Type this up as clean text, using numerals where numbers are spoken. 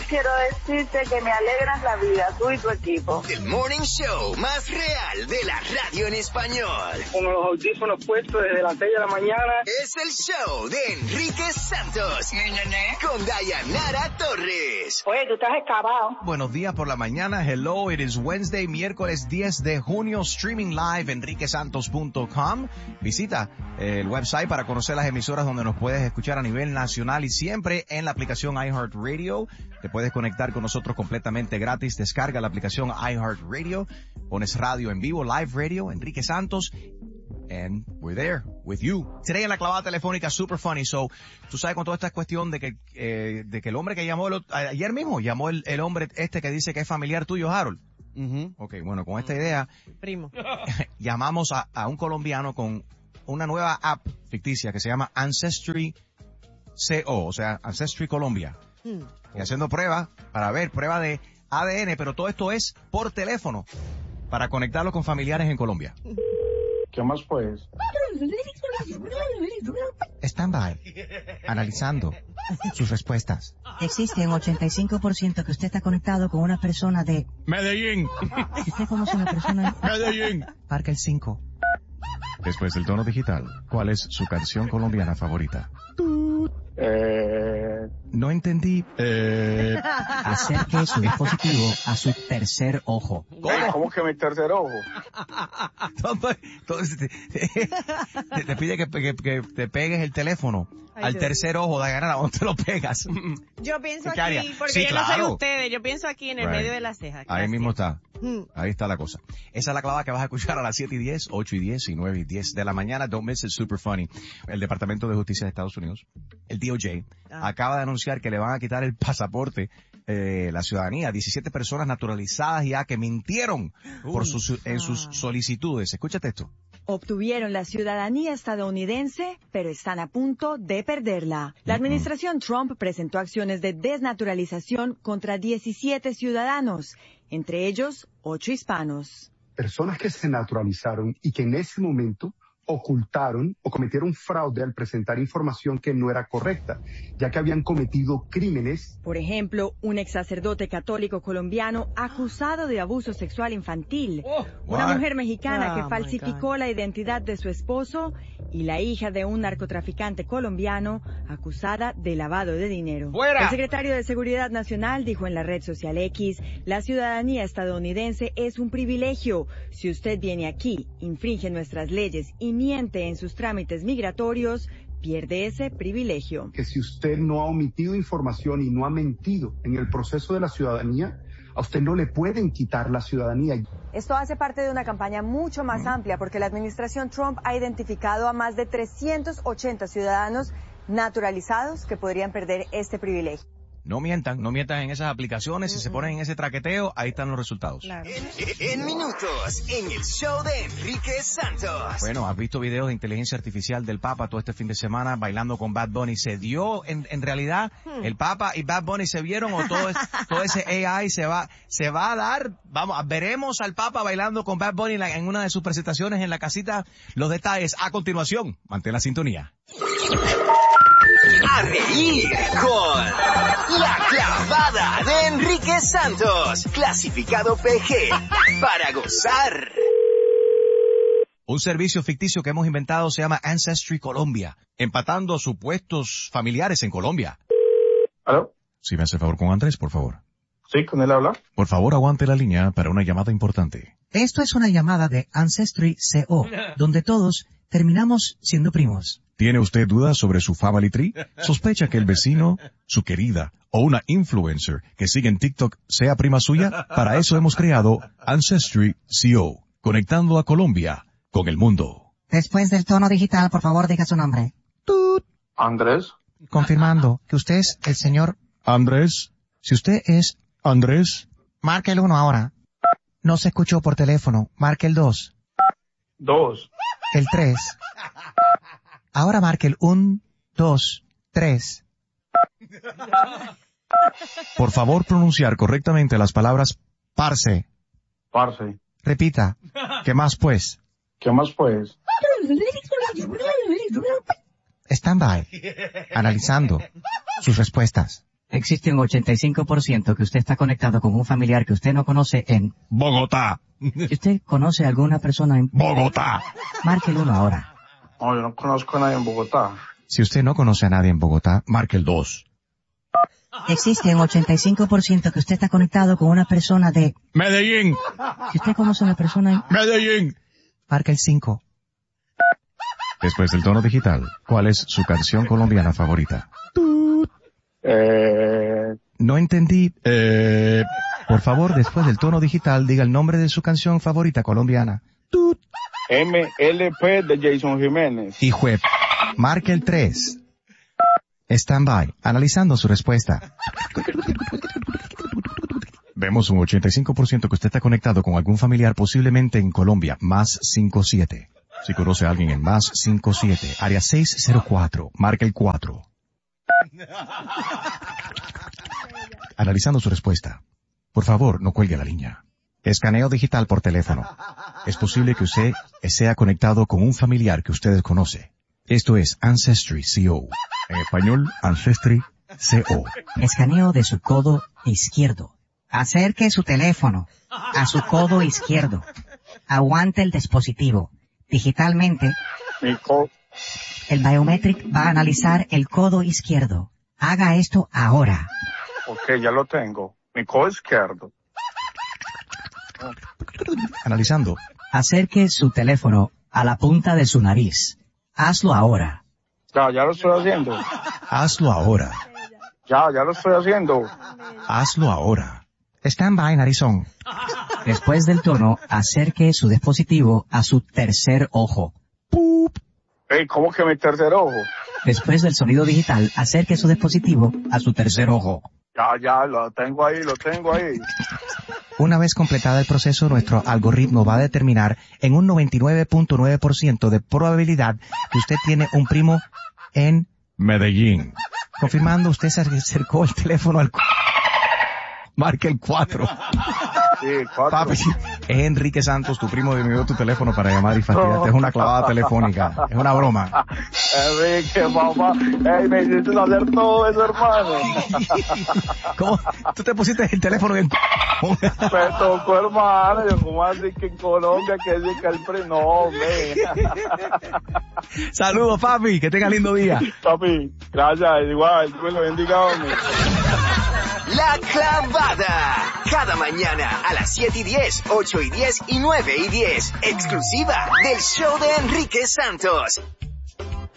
quiero decirte que me alegras la vida, tú y tu equipo. El morning show más real de la radio en español. Con los audífonos puestos desde las 6 de la mañana. Es el show de Enrique Santos. Con Dayanara Torres. Oye, tú estás excavado. Buenos días por la mañana. Hello, it is Wednesday, miércoles 10 de junio, streaming live, enriquesantos.com. Visita el website para conocer las emisoras donde nos puedes escuchar a nivel nacional y siempre en la aplicación iHeartRadio. Te puedes conectar con nosotros completamente gratis. Descarga la aplicación iHeartRadio. Pones radio en vivo, live radio, Enrique Santos. And we're there with you. Today en la clavada telefónica, super funny. So, tú sabes con toda esta cuestión de que el hombre que llamó ayer mismo, llamó el hombre este que dice que es familiar tuyo, Harold. Uh-huh. Okay, bueno, con esta idea, primo, llamamos a un colombiano con una nueva app ficticia que se llama Ancestry CO, o sea, Ancestry Colombia. Y haciendo pruebas para ver, prueba de ADN, pero todo esto es por teléfono para conectarlo con familiares en Colombia. ¿Qué más pues? Stand by. Analizando sus respuestas. Existe un 85% que usted está conectado con una persona de Medellín. Si usted conoce a una persona Medellín. Marca el 5. Después del tono digital, ¿cuál es su canción colombiana favorita? No entendí. Acerque su dispositivo a su tercer ojo. ¿Cómo que mi tercer ojo? Entonces te pide que te pegues el teléfono al tercer ojo, Dayanara, ¿dónde te lo pegas? Yo pienso aquí, porque sí, yo no soy ustedes, yo pienso aquí en el medio de la ceja. Ahí mismo está. Ahí está la cosa. Esa es la clavada que vas a escuchar a las 7 y 10, 8 y 10 y 9 y 10 de la mañana. Don't miss it, super funny. El Departamento de Justicia de Estados Unidos, el DOJ, acaba de anunciar que le van a quitar el pasaporte, la ciudadanía, 17 personas naturalizadas ya que mintieron en sus solicitudes. Escúchate esto. Obtuvieron la ciudadanía estadounidense, pero están a punto de perderla. La administración Trump presentó acciones de desnaturalización contra 17 ciudadanos, entre ellos 8 hispanos. Personas que se naturalizaron y que en ese momento ocultaron o cometieron fraude al presentar información que no era correcta, ya que habían cometido crímenes. Por ejemplo, un ex sacerdote católico colombiano acusado de abuso sexual infantil, una mujer mexicana que falsificó la identidad de su esposo y la hija de un narcotraficante colombiano acusada de lavado de dinero. ¡Fuera! El secretario de Seguridad Nacional dijo en la red social X, la ciudadanía estadounidense es un privilegio. Si usted viene aquí, infringe nuestras leyes y miente en sus trámites migratorios, pierde ese privilegio. Que si usted no ha omitido información y no ha mentido en el proceso de la ciudadanía, a usted no le pueden quitar la ciudadanía. Esto hace parte de una campaña mucho más amplia porque la administración Trump ha identificado a más de 380 ciudadanos naturalizados que podrían perder este privilegio. No mientan en esas aplicaciones, si se ponen en ese traqueteo, ahí están los resultados. Claro. En minutos, en el show de Enrique Santos. Bueno, has visto videos de inteligencia artificial del Papa todo este fin de semana bailando con Bad Bunny. ¿Se dio en realidad el Papa y Bad Bunny se vieron o todo ese AI se va a dar? Veremos al Papa bailando con Bad Bunny en una de sus presentaciones en la casita. Los detalles a continuación. Mantén la sintonía. A reír con La Clavada de Enrique Santos, clasificado PG, para gozar. Un servicio ficticio que hemos inventado se llama Ancestry Colombia, empatando supuestos familiares en Colombia. ¿Aló? Si me hace favor con Andrés, por favor. Sí, con él habla. Por favor, aguante la línea para una llamada importante. Esto es una llamada de Ancestry CO, donde todos terminamos siendo primos. ¿Tiene usted dudas sobre su family tree? ¿Sospecha que el vecino, su querida o una influencer que sigue en TikTok sea prima suya? Para eso hemos creado Ancestry CO, conectando a Colombia con el mundo. Después del tono digital, por favor, diga su nombre. ¡Tut! Andrés. Confirmando que usted es el señor Andrés. Si usted es Andrés, marque el 1 ahora. No se escuchó por teléfono. Marque el 2. 2. El 3. Ahora marque el 1, 2, 3. Por favor, pronunciar correctamente las palabras parce. Parce. Repita. ¿Qué más pues? ¿Qué más pues? Stand by. Analizando sus respuestas. Existe un 85% que usted está conectado con un familiar que usted no conoce en Bogotá. Si usted conoce a alguna persona en Bogotá. Marque el 1 ahora. No, yo no conozco a nadie en Bogotá. Si usted no conoce a nadie en Bogotá, marque el 2. Existe un 85% que usted está conectado con una persona de Medellín. Si usted conoce a una persona en Medellín. marque el 5. Después del tono digital, ¿cuál es su canción colombiana favorita? No entendí. Por favor, después del tono digital, diga el nombre de su canción favorita colombiana. MLP de Jason Jiménez. Y juez, marque el 3. Stand by, analizando su respuesta. Vemos un 85% que usted está conectado con algún familiar posiblemente en Colombia, más 57. Si conoce a alguien en más 57, área 604, marque el 4. Analizando su respuesta. Por favor, no cuelgue la línea. Escaneo digital por teléfono. Es posible que usted sea conectado con un familiar que usted conoce. Esto es Ancestry CO. En español, Ancestry CO. Escaneo de su codo izquierdo. Acerque su teléfono a su codo izquierdo. Aguante el dispositivo. Digitalmente, el biometric va a analizar el codo izquierdo. Haga esto ahora. Ok, ya lo tengo. Mi codo izquierdo. Analizando. Acerque su teléfono a la punta de su nariz. Hazlo ahora. Ya lo estoy haciendo. Hazlo ahora. Ya lo estoy haciendo. Hazlo ahora. Stand by, narizón. Después del tono, acerque su dispositivo a su tercer ojo. Ey, ¿cómo que mi tercer ojo? Después del sonido digital, acerque su dispositivo a su tercer ojo. Ya, lo tengo ahí. Una vez completado el proceso, nuestro algoritmo va a determinar en un 99.9% de probabilidad que usted tiene un primo en Medellín. Confirmando, usted se acercó el teléfono al... Marque el 4. Sí, 4. Papi, es Enrique Santos, tu primo me dio tu teléfono para llamar y fastidiarte. Es una clavada telefónica. Es una broma. Enrique, mamá. Ey, me hiciste hacer todo eso, hermano. ¿Cómo? ¿Tú te pusiste el teléfono en el... Me tocó, hermano. Yo, ¿cómo así que en Colombia que dice que el primo? No, hombre. Saludos, papi. Que tenga lindo día. Papi, gracias. Igual. Dios lo bendiga, hombre. La Clavada. Cada mañana a las 7:10, 8:10 y 9:10. Exclusiva del show de Enrique Santos.